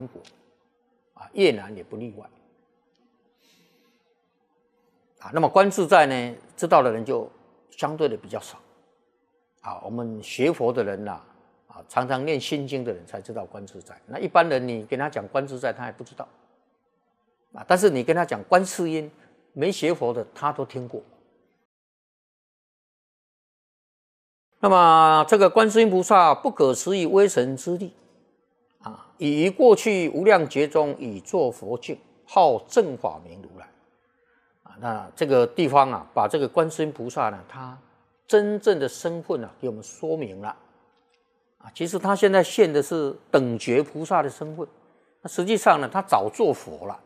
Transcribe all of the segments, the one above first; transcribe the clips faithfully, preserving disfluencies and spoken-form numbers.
国啊，越南也不例外啊。那么观自在呢，知道的人就相对的比较少啊。我们学佛的人呐、啊，啊，常常念心经的人才知道观自在。那一般人你跟他讲观自在，他还不知道啊。但是你跟他讲观世音，没学佛的他都听过。那么这个观世音菩萨不可思议威神之力啊，以于过去无量劫中以作佛境，号正法明如来啊。那这个地方啊，把这个观世音菩萨呢，他真正的身份啊，给我们说明了啊。其实他现在现的是等觉菩萨的身份，那实际上呢，他早做佛了。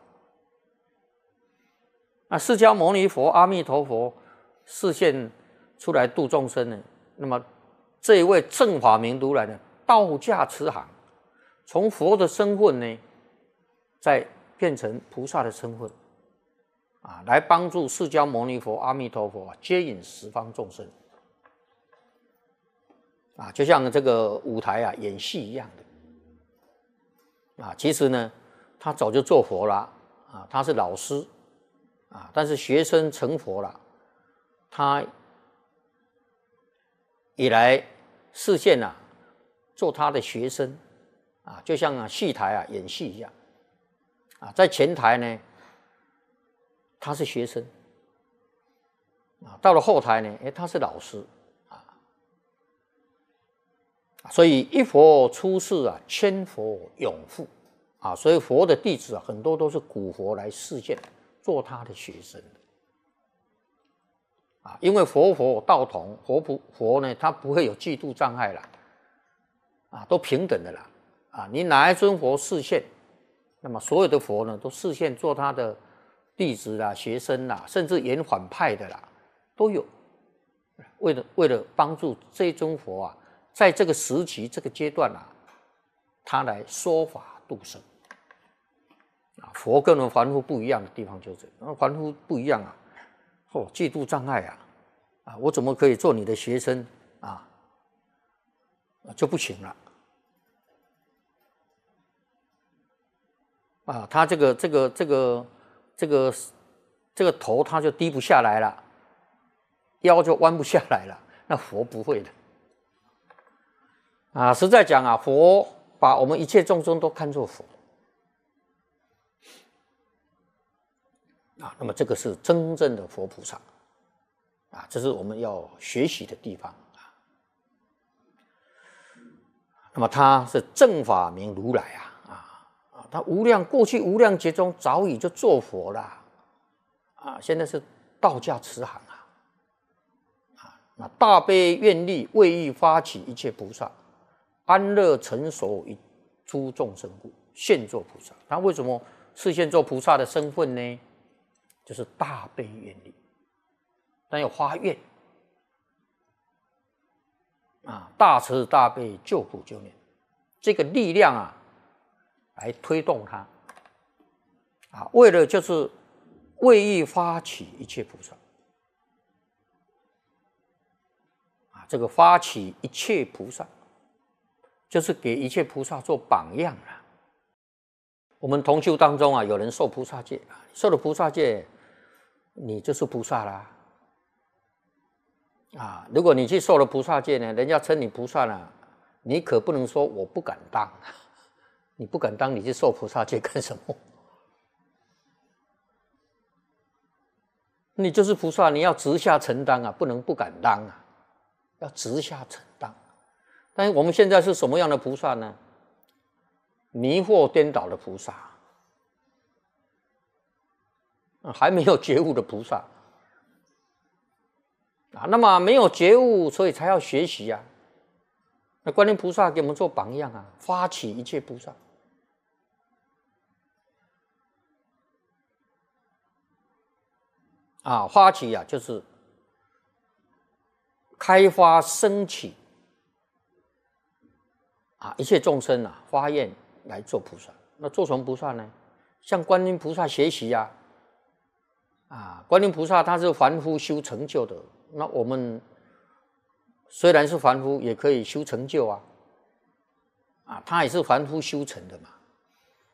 那释迦牟尼佛、阿弥陀佛示现出来度众生呢，那么这一位正法明如来呢，道驾慈航，从佛的身份呢，再变成菩萨的身份啊，来帮助释迦牟尼佛、阿弥陀佛、啊、接引十方众生啊，就像这个舞台啊演戏一样的啊。其实呢，他早就做佛了啊，他是老师啊，但是学生成佛了，他也来示现啊，做他的学生啊，就像啊戏台啊演戏一样啊，在前台呢，他是学生啊，到了后台呢，哎，他是老师啊，所以一佛出世啊，千佛永护啊，所以佛的弟子啊，很多都是古佛来示现，做他的学生啊，因为佛佛道同，佛不佛呢，他不会有嫉妒障碍啦，啊，都平等的啦，啊，你哪一尊佛示现，那么所有的佛呢，都示现做他的弟子啦、学生啦，甚至演反派的啦，都有，为了为了帮助这尊佛啊，在这个时期、这个阶段啊，他来说法度生。啊，佛跟我们凡夫不一样的地方就是这，凡夫不一样啊，哦，嫉妒障碍啊，啊，我怎么可以做你的学生啊？就不行了。啊，他这个这个这个这个这个头他就低不下来了，腰就弯不下来了，那佛不会的。啊，实在讲啊，佛把我们一切众生都看作佛。啊，那么这个是真正的佛菩萨，啊，这是我们要学习的地方啊。那么他是正法明如来啊，啊啊，他无量过去无量劫中早已就做佛了，啊，现在是道驾慈航啊，啊，那大悲愿力为欲发起一切菩萨，安乐成熟于诸众生故，现作菩萨。他为什么示现做菩萨的身份呢？就是大悲愿力，但要发愿啊，大慈大悲救苦救难，这个力量啊，来推动它啊，为了就是为欲发起一切菩萨啊，这个发起一切菩萨，就是给一切菩萨做榜样啊。我们同修当中啊，有人受菩萨戒，受了菩萨戒，你就是菩萨啦。啊，如果你去受了菩萨戒呢，人家称你菩萨呢，你可不能说我不敢当，你不敢当，你去受菩萨戒干什么？你就是菩萨，你要直下承担啊，不能不敢当啊，要直下承担。但是我们现在是什么样的菩萨呢？迷惑颠倒的菩萨，还没有觉悟的菩萨啊。那么没有觉悟，所以才要学习啊。那观音菩萨给我们做榜样啊，发起一切菩萨啊，发起啊，就是开发升起啊，一切众生啊，发愿来做菩萨。那做什么菩萨呢？向观音菩萨学习呀、啊。啊，观音菩萨他是凡夫修成就的，那我们虽然是凡夫，也可以修成就啊。啊，他也是凡夫修成的嘛。